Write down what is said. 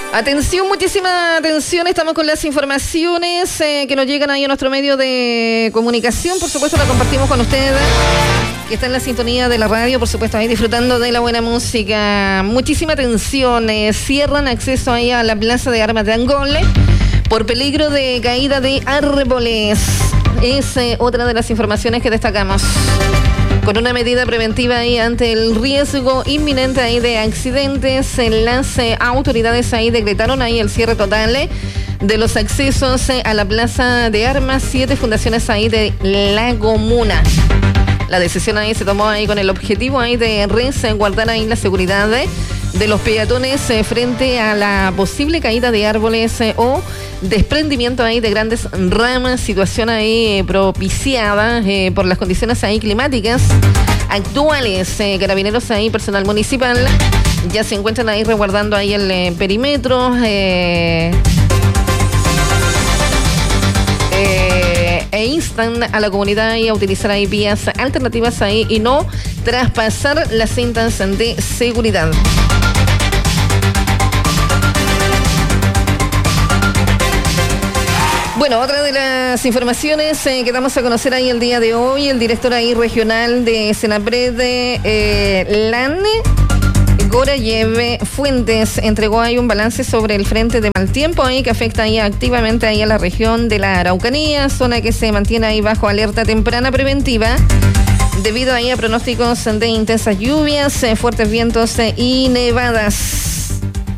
Atención, muchísima atención, estamos con las informaciones que nos llegan ahí a nuestro medio de comunicación, por supuesto la compartimos con ustedes, que está en la sintonía de la radio, por supuesto ahí disfrutando de la buena música. Muchísima atención, cierran acceso ahí a la plaza de armas de Angole por peligro de caída de árboles. Es otra de las informaciones que destacamos. Con una medida preventiva ahí ante el riesgo inminente ahí de accidentes, las autoridades ahí decretaron ahí el cierre total de los accesos a la plaza de armas, 7 fundaciones ahí de la comuna. La decisión ahí se tomó ahí con el objetivo ahí de resguardar ahí la seguridad de los peatones frente a la posible caída de árboles o desprendimiento ahí de grandes ramas, situación ahí propiciada por las condiciones ahí climáticas actuales. Carabineros ahí, personal municipal, ya se encuentran ahí resguardando ahí el perímetro e instan a la comunidad ahí a utilizar ahí vías alternativas ahí y no traspasar las cintas de seguridad. Bueno, otra de las informaciones que damos a conocer ahí el día de hoy, el director ahí regional de Senapred, LAN, Gorayev Fuentes, entregó ahí un balance sobre el frente de mal tiempo ahí que afecta ahí activamente ahí a la región de la Araucanía, zona que se mantiene ahí bajo alerta temprana preventiva debido ahí a pronósticos de intensas lluvias, fuertes vientos y nevadas.